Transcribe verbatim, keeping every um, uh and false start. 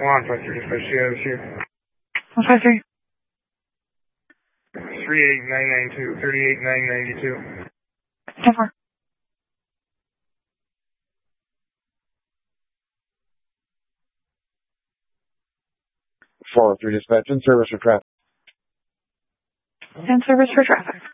one five three dispatch, yeah, this here. one five three. three eight nine nine two, thirty-eight nine ninety-two. ten four. four oh three dispatch, in service for traffic. In service for traffic.